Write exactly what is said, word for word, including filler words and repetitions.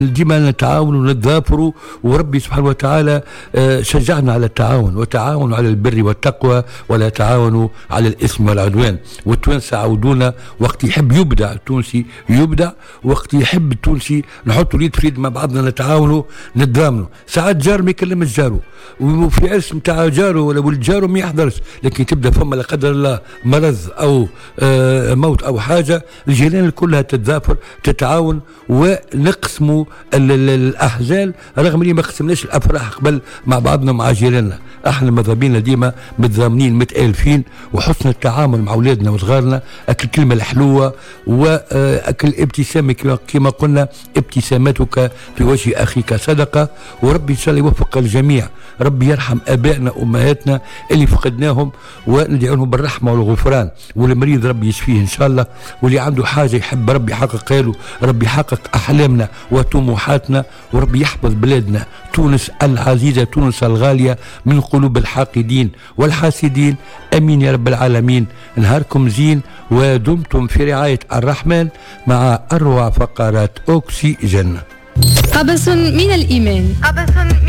ديما نتعاون ونتضافروا، وربي سبحانه وتعالى شجعنا على التعاون، وتعاونوا على البر والتقوى ولا تعاونوا على الإثم والعدوان. والتوانسة عودونا وقت يحب يبدع التونسي يبدع، وقت يحب التونسي نحطوا اليد في يد مع بعضنا نتعاونوا نتضامنوا. ساعات جار ما يكلمش جاره، وفي عرس نتاع جاره ولا ولد جاره ما يحضرش، لكن تبدا فما لا قدر الله مرض او آه موت او حاجه، الجيران كلها تتضافر تتعاون ونقسموا الاحزان، رغم اني ما قسمناش الافراح قبل مع بعضنا مع جيراننا. احنا ماذا بينا ديما متضامنين متالفين، وحسن التعامل مع اولادنا وصغارنا، اكل الكلمه الحلوه واكل الابتسامه كما قلنا، ابتسامتك في وجه اخيك صدقه. وربي ان شاء الله يوفق الجميع، ربي يرحم ابائنا وامهاتنا اللي فقدناهم وندعو لهم بالرحمه والغفران، والمريض ربي يشفيه ان شاء الله، واللي عنده حاجه يحب ربي يحقق له، ربي يحقق احلامنا وطموحاتنا، وربي يحفظ بلادنا تونس العزيزه، تونس الغاليه من قلوب الحاقدين والحاسدين. امين يا رب العالمين. نهاركم زين ودمتم في رعايه الرحمن مع اروع فقرات اوكسيجين. قبس من الايمان. قبس من